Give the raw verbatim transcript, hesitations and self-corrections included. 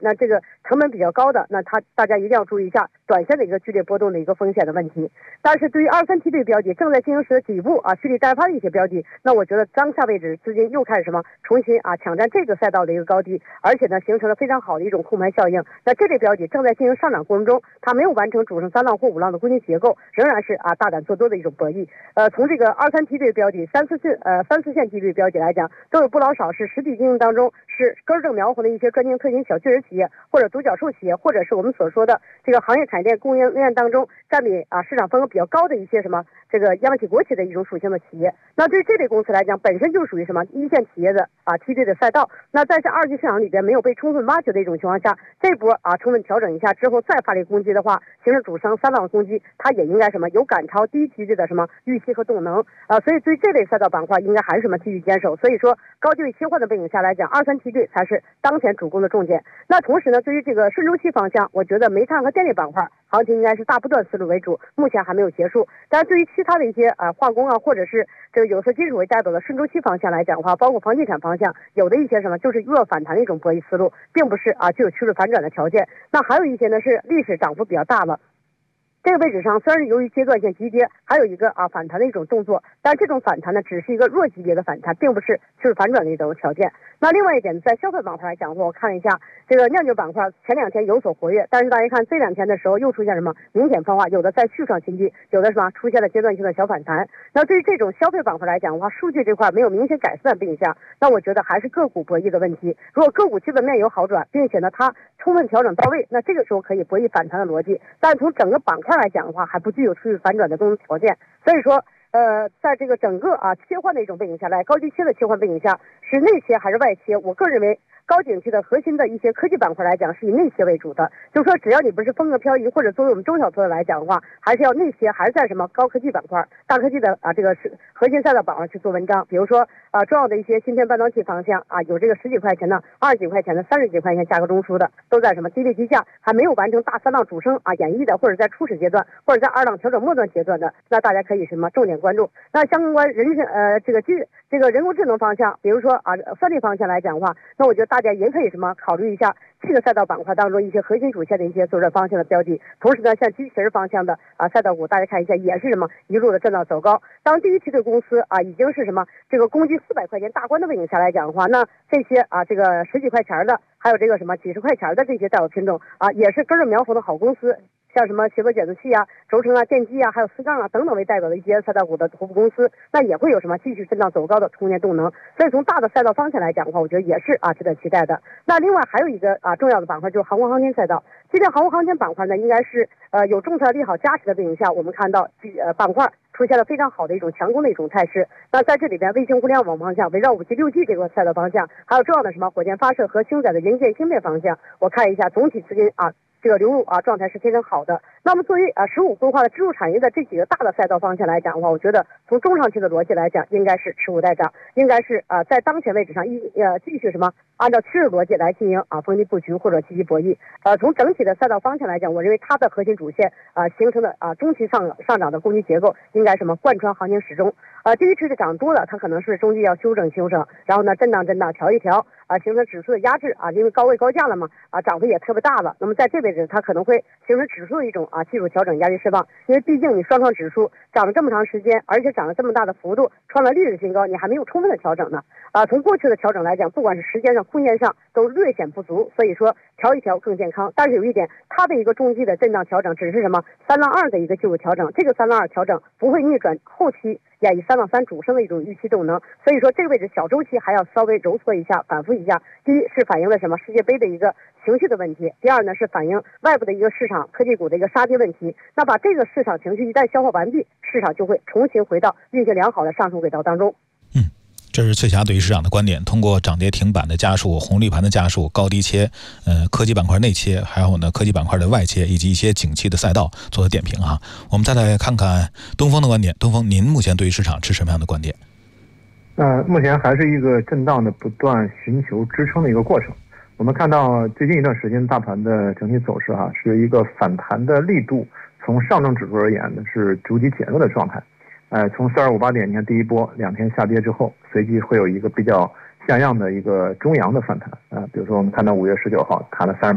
那这个成本比较高的，那它大家一定要注意一下短线的一个剧烈波动的一个风险的问题。但是对于二三梯队标的正在进行时的底部啊蓄力待发的一些标的，那我觉得当下位置资金又开始什么重新啊抢占这个赛道的一个高低，而且呢形成了非常好的一种控盘效应。那这类标的正在进行上涨过程中，它没有完成主升三浪或五浪的攻击结构，仍然是啊大胆做多的一种博弈。呃，从这个二三梯队标的、三四线呃三四线梯队标的来讲，都有不老少是实体经营当中是根正苗红的一些专精特新小巨人企业，或者独角兽企业，或者是我们所说的这个行业产业链供应链当中占比啊市场份额比较高的一些什么这个央企国企的一种属性的企业。那对于这类公司来讲，本身就属于什么一线企业的啊梯队的赛道。那在这二级市场里边没有被充分挖掘的一种情况下，这波啊充分调整一下之后再发力攻击的话，形成主升三浪攻击，它也应该什么有赶超低梯队的什么预期和动能啊。所以对这类赛道板块应该还是什么继续坚守。所以说高低位切换的背景下来讲，二三梯队才是当前主攻的重点。那同时呢，对于这个顺周期方向，我觉得煤炭和电力板块行情应该是大波段思路为主，目前还没有结束。但是对于其他的一些啊化工啊，或者是这个有色金属为代表的顺周期方向来讲的话，包括房地产方向，有的一些什么就是弱反弹的一种博弈思路，并不是啊具有趋势反转的条件。那还有一些呢是历史涨幅比较大了。这个位置上虽然是由于阶段性急跌，还有一个啊反弹的一种动作，但这种反弹呢只是一个弱级别的反弹，并不是趋势反转的一种条件。那另外一点，在消费板块来讲的话，我看了一下这个酿酒板块前两天有所活跃，但是大家看这两天的时候又出现什么明显分化，有的在续创新低，有的什么出现了阶段性的小反弹。那对于这种消费板块来讲的话，数据这块没有明显改善的背景下，那我觉得还是个股博弈的问题。如果个股基本面有好转，并且呢它充分调整到位，那这个时候可以博弈反弹的逻辑。但是从整个板块来讲的话，还不具有趋势反转的这种条件。所以说呃，在这个整个啊切换的一种背景下来，高低切的切换背景下，是内切还是外切？我个人认为高景气的核心的一些科技板块来讲，是以内切为主的。就是说，只要你不是风格漂移，或者作为我们中小投资来讲的话，还是要内切，还是在什么高科技板块、大科技的啊这个是核心赛道板块去做文章。比如说啊，重要的一些芯片半导体方向啊，有这个十几块钱的、二十几块钱的、三十几块钱价格中枢的，都在什么低位低价，还没有完成大三浪主升啊演绎的，或者在初始阶段，或者在二浪调整末段阶段的，那大家可以什么重点关注。那相关人呃这个机这个人工智能方向，比如说啊算力方向来讲的话，那我觉得大家也可以什么考虑一下这个赛道板块当中一些核心主线的一些做这方向的标的。同时呢，像机器人方向的啊赛道股，大家看一下也是什么一路的震荡走高。当第一梯队公司啊已经是什么这个攻击四百块钱大关的背景下来讲的话，那这些啊这个十几块钱的，还有这个什么几十块钱的这些代表品种啊，也是根正苗红的好公司。像什么协作减速器啊、轴承啊、电机啊，还有四杠啊等等为代表的一些赛道股的头部公司，那也会有什么继续震荡走高的充电动能。所以从大的赛道方向来讲的话，我觉得也是啊值得期待的。那另外还有一个啊重要的板块就是航空航天赛道。这边航空航天板块呢，应该是呃有政策利好加持的背景下，我们看到呃板块出现了非常好的一种强攻的一种态势。那在这里边，卫星互联网方向围绕五 G、六 G 这个赛道方向，还有重要的什么火箭发射和星载的元件芯片方向，我看一下总体资金啊。这个流入啊状态是非常好的。那么作为啊十五规划的支柱产业的这几个大的赛道方向来讲的话，我觉得从中长期的逻辑来讲，应该是持股待涨，应该是啊在当前位置上一呃继续什么按照趋势逻辑来进行啊逢低布局或者积极博弈。呃从整体的赛道方向来讲，我认为它的核心主线啊形成的啊中期上上涨的攻击结构应该什么贯穿行情始终。啊第一趋势涨多了，它可能是中期要修正修正，然后呢震荡震荡调一调啊形成指数的压制啊，因为高位高价了嘛啊涨幅也特别大了。那么在这位置它可能会形成指数的一种啊技术调整压力释放，因为毕竟你双创指数涨了这么长时间，而且涨了这么大的幅度，创了历史新高，你还没有充分的调整呢啊从过去的调整来讲，不管是时间上空间上都略显不足，所以说调一调更健康。但是有一点，它的一个中期的震荡调整只是什么三浪二的一个技术调整，这个三浪二调整不会逆转后期演绎三浪三主升的一种预期动能，所以说这个位置小周期还要稍微揉搓一下，反复一下。第一是反映了什么世界杯的一个情绪的问题，第二呢是反映外部的一个市场科技股的一个杀跌问题。那把这个市场情绪一旦消化完毕，市场就会重新回到运行良好的上升轨道当中。 嗯，这是翠霞对于市场的观点，通过涨跌停板的家数、红绿盘的家数、高低切、呃科技板块内切，还有呢科技板块的外切，以及一些景气的赛道做的点评啊。我们再来看看东风的观点，东风您目前对于市场持什么样的观点？ 呃，目前还是一个震荡的不断寻求支撑的一个过程。我们看到最近一段时间大盘的整体走势哈、啊，是一个反弹的力度，从上证指数而言呢是逐级减弱的状态。呃，从四二五八点，你看第一波两天下跌之后，随即会有一个比较像样的一个中阳的反弹啊、呃，比如说我们看到五月十九号看了三十